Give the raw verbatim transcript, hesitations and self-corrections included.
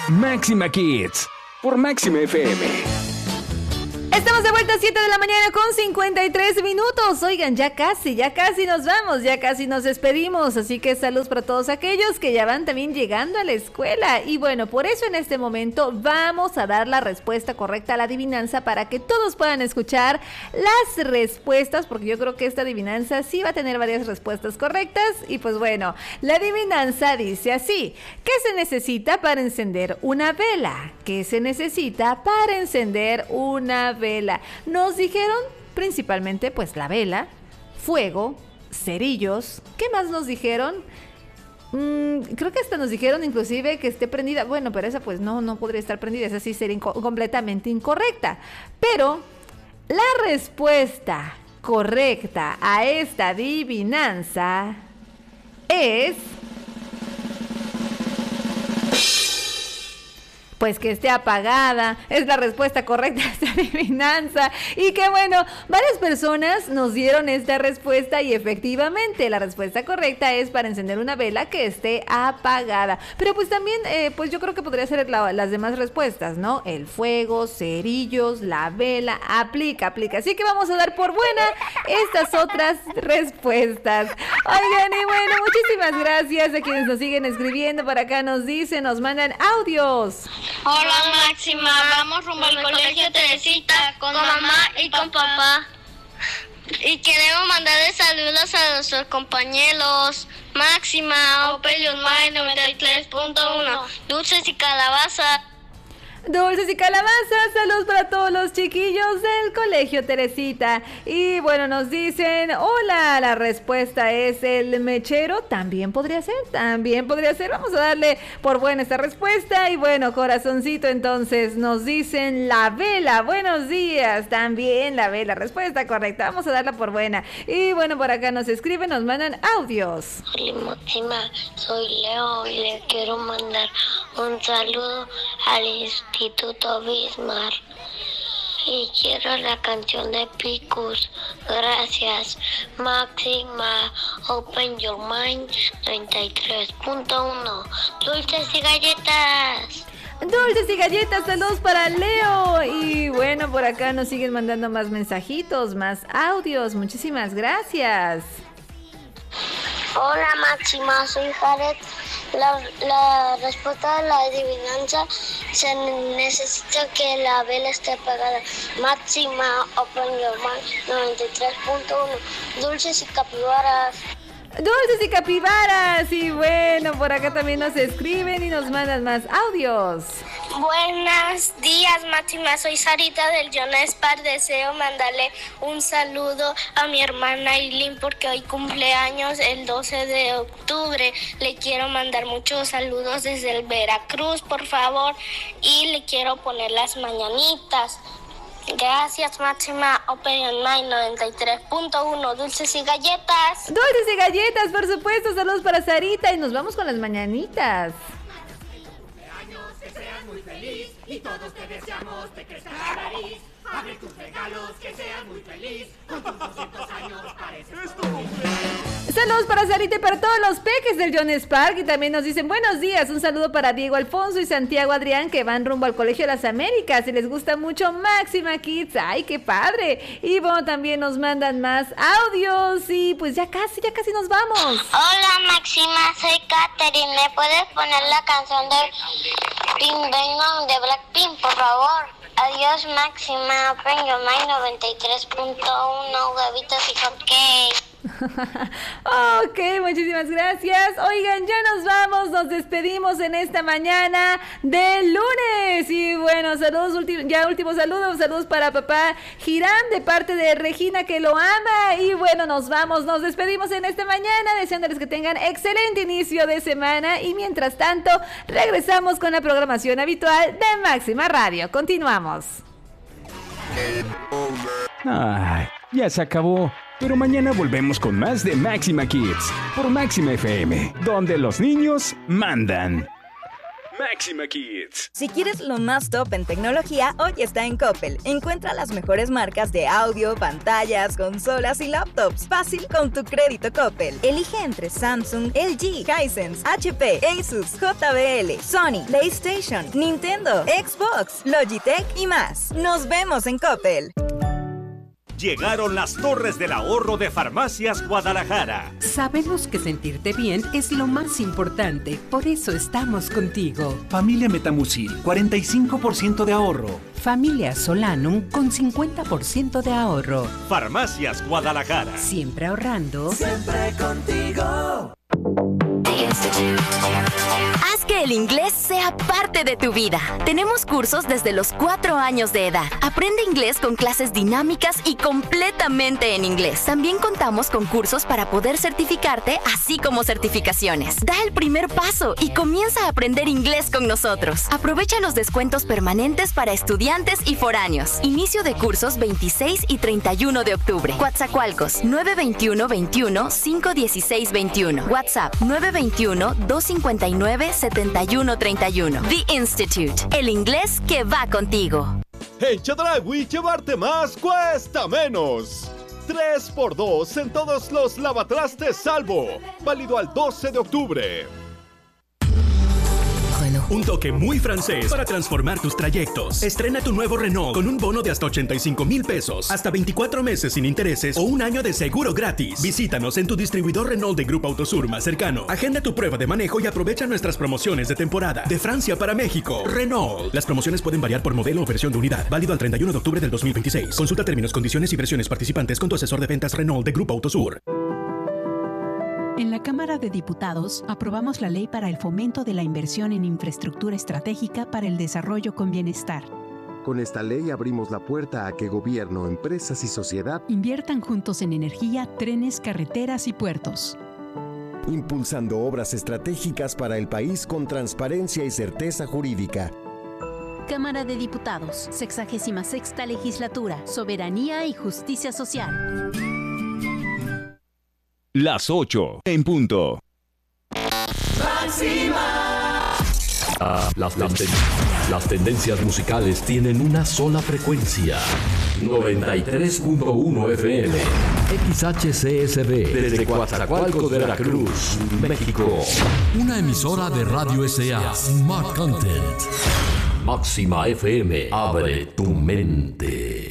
Máxima Kids por Máxima F M. Estamos de vuelta a siete de la mañana con cincuenta y tres minutos. Oigan, ya casi, ya casi nos vamos, ya casi nos despedimos. Así que saludos para todos aquellos que ya van también llegando a la escuela. Y bueno, por eso en este momento vamos a dar la respuesta correcta a la adivinanza para que todos puedan escuchar las respuestas, porque yo creo que esta adivinanza sí va a tener varias respuestas correctas. Y pues bueno, la adivinanza dice así: ¿qué se necesita para encender una vela? ¿Qué se necesita para encender una vela? Vela. Nos dijeron principalmente pues la vela, fuego, cerillos. ¿Qué más nos dijeron? Mm, creo que hasta nos dijeron inclusive que esté prendida. Bueno, pero esa pues no, no podría estar prendida. Esa sí sería inco- completamente incorrecta. Pero la respuesta correcta a esta adivinanza es... pues que esté apagada, es la respuesta correcta a esta adivinanza. Y que bueno, varias personas nos dieron esta respuesta y efectivamente la respuesta correcta es para encender una vela que esté apagada. Pero pues también, eh, pues yo creo que podría ser la, las demás respuestas, ¿no? El fuego, cerillos, la vela, aplica, aplica. Así que vamos a dar por buena estas otras respuestas. Oigan, y bueno, muchísimas gracias a quienes nos siguen escribiendo. Por acá nos dicen, nos mandan audios. Hola Máxima, vamos rumbo al colegio Teresita con mamá y con papá. Y queremos mandarle saludos a nuestros compañeros Máxima, Open Your Mind noventa y tres punto uno, Dulces y Calabaza. Dulces y calabazas, saludos para todos los chiquillos del colegio Teresita. Y bueno, nos dicen, hola, la respuesta es el mechero. También podría ser, también podría ser. Vamos a darle por buena esta respuesta. Y bueno, corazoncito, entonces nos dicen la vela. Buenos días, también la vela, respuesta correcta. Vamos a darla por buena. Y bueno, por acá nos escriben, nos mandan audios. Hola Máxima, soy Leo y le quiero mandar un saludo al Instituto Bismarck y quiero la canción de Picus. Gracias. Máxima, Open Your Mind noventa y tres punto uno, Dulces y Galletas. Dulces y galletas, saludos para Leo. Y bueno, por acá nos siguen mandando más mensajitos, más audios. Muchísimas gracias. Hola Máxima, soy Jared. La, la respuesta de la adivinanza: se necesita que la vela esté apagada. Máxima, Open Your Mind noventa y tres punto uno, Dulces y Capibaras. Dulces y capibaras. Y bueno, por acá también nos escriben y nos mandan más audios. Buenos días Máxima, soy Sarita del Jonas Park. Deseo mandarle un saludo a mi hermana Aileen porque hoy cumpleaños el doce de octubre. Le quiero mandar muchos saludos desde el Veracruz, por favor, y le quiero poner las mañanitas. Gracias Máxima, Open Your Mind noventa y tres punto uno, Dulces y Galletas. Dulces y galletas, por supuesto, saludos para Sarita. Y nos vamos con las mañanitas. Que seas muy feliz y todos te deseamos que crezca la nariz. Abre tus regalos, que seas muy feliz. Con tus doscientos años pareces esto. Saludos para Sarita y para todos los peques del Jones Park. Y también nos dicen buenos días. Un saludo para Diego Alfonso y Santiago Adrián, que van rumbo al Colegio de las Américas y les gusta mucho Máxima Kids. ¡Ay, qué padre! Y bueno, también nos mandan más audios. Y pues ya casi, ya casi nos vamos. Hola Máxima, soy Katherine. ¿Me puedes poner la canción de Pink Venom de Blackpink, por favor? Adiós Máxima, Open Your Mind noventa y tres punto uno, huevitos y hotcakes. Ok, muchísimas gracias. Oigan, ya nos vamos, nos despedimos en esta mañana de lunes. Y bueno, saludos, ulti- ya últimos saludos, saludos para papá Girán de parte de Regina, que lo ama. Y bueno, nos vamos, nos despedimos en esta mañana, deseándoles que tengan excelente inicio de semana. Y mientras tanto, regresamos con la programación habitual de Máxima Radio. Continuamos. Ay, ya se acabó. Pero mañana volvemos con más de Máxima Kids por Máxima F M, donde los niños mandan. Máxima Kids. Si quieres lo más top en tecnología, hoy está en Coppel. Encuentra las mejores marcas de audio, pantallas, consolas y laptops. Fácil con tu crédito Coppel. Elige entre Samsung, L G, Hisense, H P, Asus, J B L, Sony, PlayStation, Nintendo, Xbox, Logitech y más. Nos vemos en Coppel. Llegaron las Torres del Ahorro de Farmacias Guadalajara. Sabemos que sentirte bien es lo más importante, por eso estamos contigo. Familia Metamucil, cuarenta y cinco por ciento de ahorro. Familia Solanum con cincuenta por ciento de ahorro. Farmacias Guadalajara. Siempre ahorrando. Siempre contigo. Haz que el inglés sea parte de tu vida. Tenemos cursos desde los cuatro años de edad. Aprende inglés con clases dinámicas y completamente en inglés. También contamos con cursos para poder certificarte, así como certificaciones. Da el primer paso y comienza a aprender inglés con nosotros. Aprovecha los descuentos permanentes para estudiantes y foráneos. Inicio de cursos veintiséis y treinta y uno de octubre. Coatzacoalcos nueve veintiuno veintiuno cinco dieciséis veintiuno. WhatsApp nueve veintiuno dos cincuenta y nueve setenta y uno treinta y uno. The Institute, el inglés que va contigo. En Chedraui, llevarte más cuesta menos. tres por dos en todos los lavatrastes Salvo. Válido al doce de octubre. Un toque muy francés para transformar tus trayectos. Estrena tu nuevo Renault con un bono de hasta ochenta y cinco mil pesos, hasta veinticuatro meses sin intereses o un año de seguro gratis. Visítanos en tu distribuidor Renault de Grupo Autosur más cercano. Agenda tu prueba de manejo y aprovecha nuestras promociones de temporada. De Francia para México, Renault. Las promociones pueden variar por modelo o versión de unidad. Válido al treinta y uno de octubre del dos mil veintiséis. Consulta términos, condiciones y versiones participantes con tu asesor de ventas Renault de Grupo Autosur. En la Cámara de Diputados aprobamos la ley para el fomento de la inversión en infraestructura estratégica para el desarrollo con bienestar. Con esta ley abrimos la puerta a que gobierno, empresas y sociedad inviertan juntos en energía, trenes, carreteras y puertos. Impulsando obras estratégicas para el país con transparencia y certeza jurídica. Cámara de Diputados, sexagésima sexta legislatura, soberanía y justicia social. Las ocho en punto. Máxima. Ah, las, las, ten las tendencias musicales tienen una sola frecuencia. noventa y tres punto uno F M. X H C S B. Desde Coatzacoalcos de Veracruz, México. Una emisora de Radio S A. Smart Content. Máxima F M. Abre tu mente.